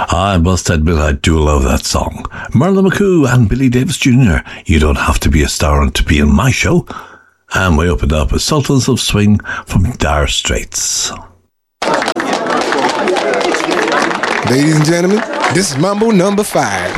I must admit I do love that song. Merlin McCoo and Billy Davis Jr. You don't have to be a star to be in my show. And we opened up with Sultans of Swing from Dire Straits. Ladies and gentlemen, this is Mambo number 5.